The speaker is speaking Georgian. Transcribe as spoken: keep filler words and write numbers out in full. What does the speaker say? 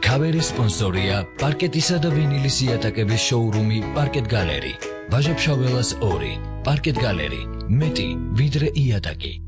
ქავერის სპონსორია პარკეტისა და ვინილის იატაკების შოურუმი პარკეტ გალერი. ვაჟა-ფშაველას ორი. პარკეტ გალერი. მეტი ვიდრე იატაკი.